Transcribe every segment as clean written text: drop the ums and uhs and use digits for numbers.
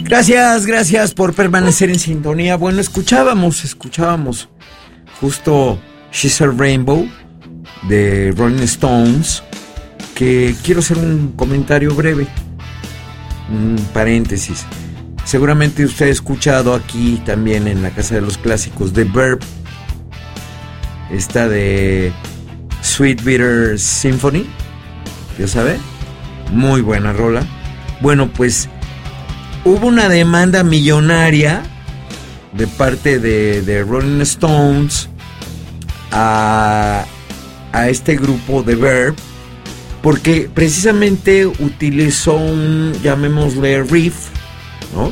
Gracias por permanecer en sintonía. Bueno, escuchábamos justo She's a Rainbow de Rolling Stones, que quiero hacer un comentario breve, un paréntesis. Seguramente usted ha escuchado aquí también en la Casa de los Clásicos The Verb, esta de Sweet Bitter Symphony, ¿ya sabe? Muy buena rola. Bueno, pues hubo una demanda millonaria de parte de Rolling Stones a este grupo de Verb, porque precisamente utilizó un, llamémosle riff, ¿no?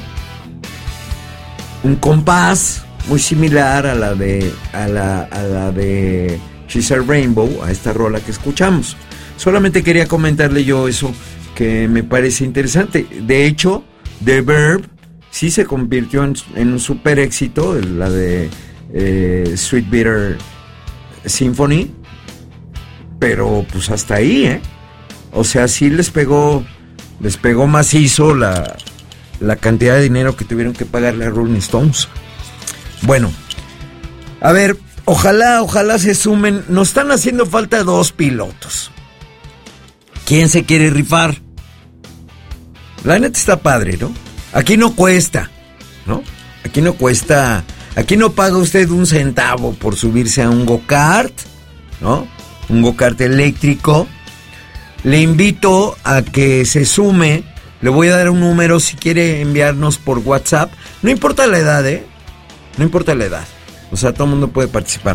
Un compás muy similar a la de She's a Rainbow, a esta rola que escuchamos. Solamente quería comentarle yo eso, que me parece interesante. De hecho, The Verb sí se convirtió en un super éxito, la de Sweet Bitter Symphony, pero pues hasta ahí, o sea, sí les pegó macizo la cantidad de dinero que tuvieron que pagarle a Rolling Stones. Bueno, a ver, ojalá se sumen. Nos están haciendo falta 2 pilotos. ¿Quién se quiere rifar? La neta está padre, ¿no? Aquí no cuesta, ¿no? Aquí no cuesta. Aquí no paga usted un centavo por subirse a un go-kart, ¿no? Un go-kart eléctrico. Le invito a que se sume. Le voy a dar un número si quiere enviarnos por WhatsApp. No importa la edad, No importa la edad. O sea, todo el mundo puede participar.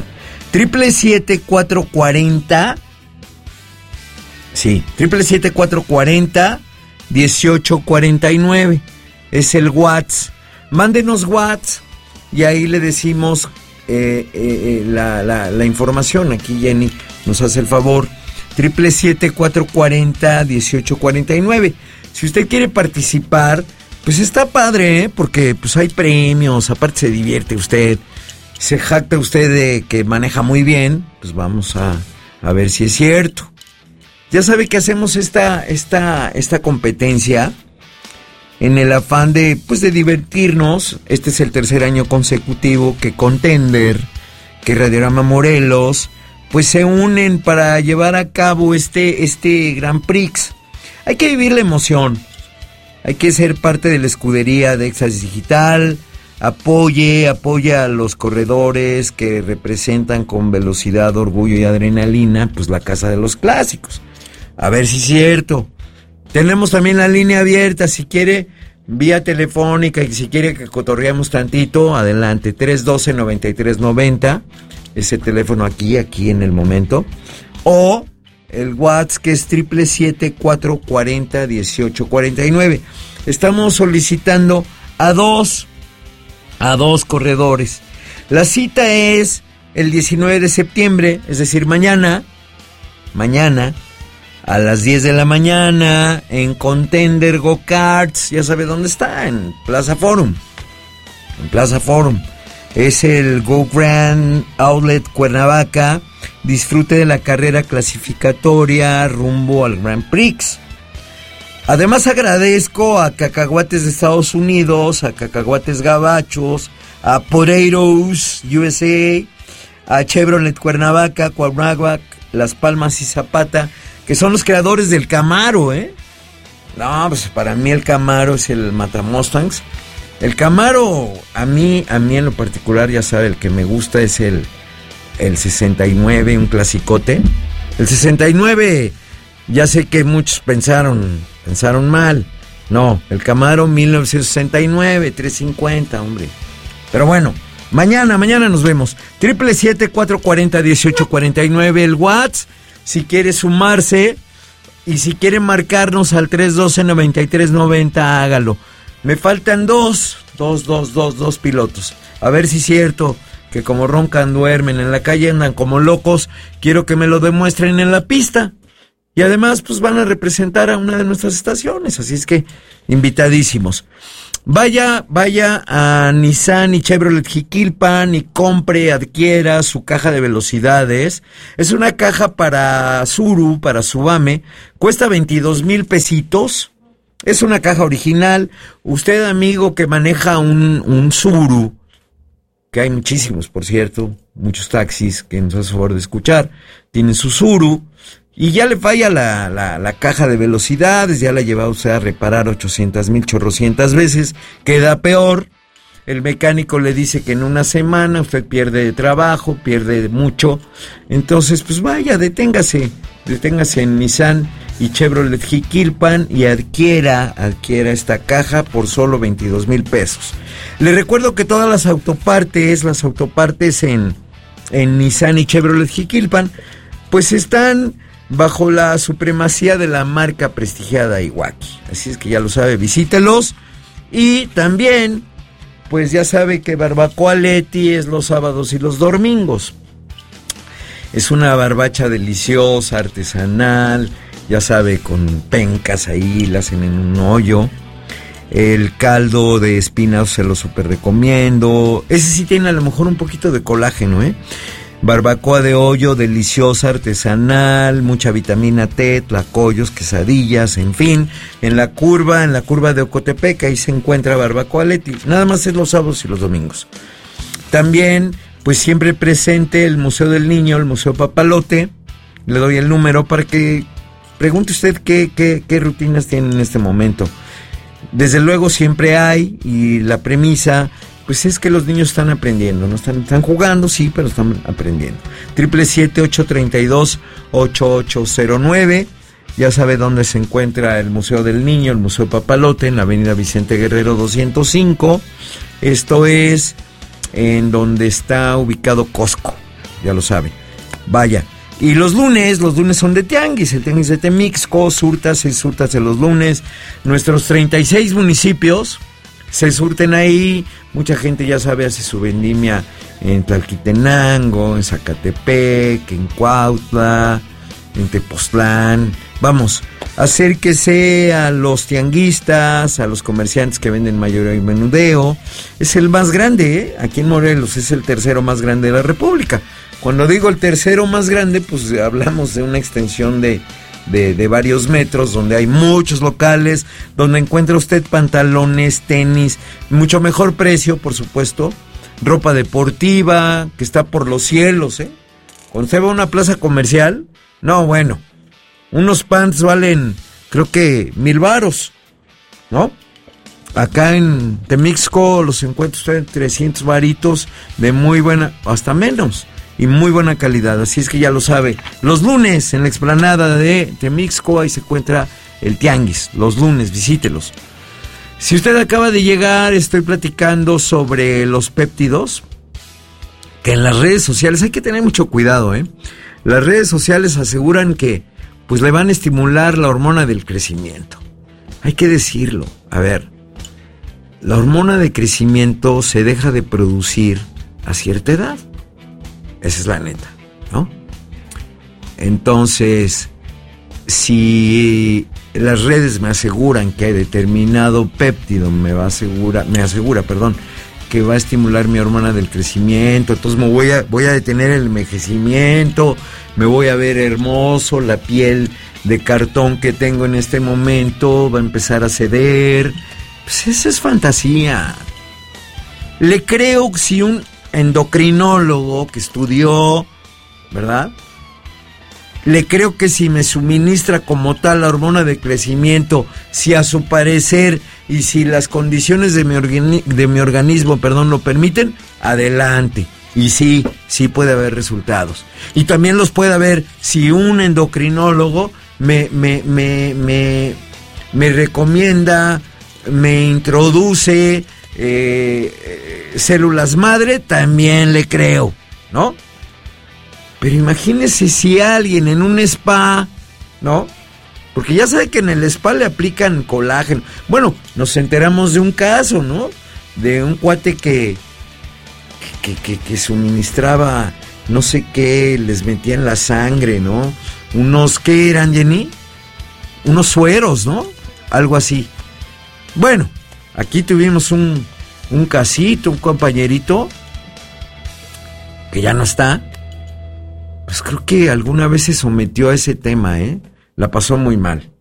777-440. Sí, 777-440-1849. Es el WhatsApp. Mándenos WhatsApp y ahí le decimos la información. Aquí Jenny nos hace el favor. 777-440-1849. Si usted quiere participar, pues está padre, porque pues hay premios, aparte se divierte usted, se jacta usted de que maneja muy bien, pues vamos a ver si es cierto. Ya sabe que hacemos esta competencia en el afán de divertirnos. Este es el 3er año consecutivo que Contender, que Radiorama Morelos, pues se unen para llevar a cabo este Grand Prix. Hay que vivir la emoción. Hay que ser parte de la escudería de Éxtasis Digital. Apoya a los corredores que representan con velocidad, orgullo y adrenalina, pues la Casa de los Clásicos. A ver si es cierto. Tenemos también la línea abierta, si quiere, vía telefónica, y si quiere que cotorreamos tantito, adelante. 312-9390, ese teléfono aquí en el momento. O el WhatsApp, que es 777-440-1849. Estamos solicitando a dos corredores. La cita es el 19 de septiembre, es decir, mañana, a las 10 de la mañana, en Contender Go-Karts. Ya sabe dónde está, en Plaza Forum. Es el Go Grand Outlet Cuernavaca. Disfrute de la carrera clasificatoria rumbo al Grand Prix. Además agradezco a Cacahuates de Estados Unidos, a Cacahuates Gabachos, a Potatoes USA, a Chevrolet Cuernavaca, Cuernavaca, Las Palmas y Zapata, que son los creadores del Camaro, No, pues para mí el Camaro es el Matamustangs. El Camaro, a mí en lo particular, ya sabe, el que me gusta es el 69, un clasicote. El 69, ya sé que muchos pensaron mal. No, el Camaro 1969, 350, hombre. Pero bueno, mañana nos vemos. 777-440-1849, el WhatsApp, si quiere sumarse. Y si quiere marcarnos al 312-9390, hágalo. Me faltan dos pilotos. A ver si es cierto que como roncan, duermen, en la calle andan como locos. Quiero que me lo demuestren en la pista. Y además, pues van a representar a una de nuestras estaciones. Así es que, invitadísimos. Vaya a Nissan y Chevrolet Jiquilpan y compre, adquiera su caja de velocidades. Es una caja para Tsuru, para Subame. Cuesta 22,000 pesitos. Es una caja original. Usted, amigo, que maneja un Tsuru, que hay muchísimos, por cierto, muchos taxis que nos hace favor de escuchar, tienen su Tsuru, y ya le falla la caja de velocidades, ya la lleva usted a reparar 800,000 chorrocientas veces, queda peor. El mecánico le dice que en una semana usted pierde de trabajo, pierde mucho. Entonces, pues vaya, deténgase en Nissan y Chevrolet Jiquilpan y adquiera esta caja por solo 22,000 pesos. Le recuerdo que todas las autopartes en Nissan y Chevrolet Jiquilpan, pues están bajo la supremacía de la marca prestigiada Iwaki. Así es que ya lo sabe, visítelos. Y también, pues ya sabe que Barbacoa Leti es los sábados y los domingos. Es una barbacha deliciosa, artesanal, ya sabe, con pencas ahí, la hacen en un hoyo. El caldo de espinazo se lo super recomiendo. Ese sí tiene a lo mejor un poquito de colágeno, Barbacoa de hoyo, deliciosa, artesanal, mucha vitamina T, tlacoyos, quesadillas, en fin. En la curva de Ocotepec, ahí se encuentra Barbacoa Leti. Nada más es los sábados y los domingos. También, pues siempre presente el Museo del Niño, el Museo Papalote. Le doy el número para que pregunte usted qué rutinas tiene en este momento. Desde luego siempre hay, y la premisa pues es que los niños están aprendiendo, no están jugando, sí, pero están aprendiendo. 777-832-8809. Ya sabe dónde se encuentra el Museo del Niño, el Museo Papalote, en la avenida Vicente Guerrero 205. Esto es en donde está ubicado Costco, ya lo sabe. Vaya. Y los lunes son de tianguis, el tianguis de Temixco, súrtase los lunes. Nuestros 36 municipios se surten ahí. Mucha gente, ya sabe, hace su vendimia en Tlalquitenango, en Zacatepec, en Cuautla, en Tepoztlán. Vamos, acérquese a los tianguistas, a los comerciantes que venden mayoreo y menudeo. Es el más grande, aquí en Morelos, es el tercero más grande de la República. Cuando digo el tercero más grande, pues hablamos de una extensión de varios metros, donde hay muchos locales, donde encuentra usted pantalones, tenis, mucho mejor precio, por supuesto, ropa deportiva, que está por los cielos, Cuando usted va a una plaza comercial, no, bueno, unos pants valen, creo que 1,000 varos, ¿no? Acá en Temixco los encuentra usted en 300 varitos, de muy buena, hasta menos, y muy buena calidad. Así es que ya lo sabe, los lunes en la explanada de Temixco, ahí se encuentra el tianguis. Los lunes, visítelos. Si usted acaba de llegar, estoy platicando sobre los péptidos, que en las redes sociales hay que tener mucho cuidado, Las redes sociales aseguran que pues le van a estimular la hormona del crecimiento. Hay que decirlo. A ver, la hormona de crecimiento se deja de producir a cierta edad. Esa es la neta, ¿no? Entonces, si las redes me aseguran que hay determinado péptido me asegura, que va a estimular mi hormona del crecimiento, entonces voy a detener el envejecimiento, me voy a ver hermoso, la piel de cartón que tengo en este momento va a empezar a ceder. Pues esa es fantasía. Le creo que si un endocrinólogo que estudió, ¿verdad? Le creo que si me suministra como tal la hormona de crecimiento, si a su parecer y si las condiciones de mi organismo, lo permiten, adelante. Y sí puede haber resultados. Y también los puede haber si un endocrinólogo me recomienda, me introduce células madre, también le creo, ¿no? Pero imagínese si alguien en un spa, ¿no? Porque ya sabe que en el spa le aplican colágeno. Bueno, nos enteramos de un caso, ¿no? De un cuate que suministraba no sé qué, les metía en la sangre, ¿no? Unos, ¿qué eran, Jenny? Unos sueros, ¿no? Algo así. Bueno, aquí tuvimos un casito, un compañerito que ya no está. Pues creo que alguna vez se sometió a ese tema, La pasó muy mal.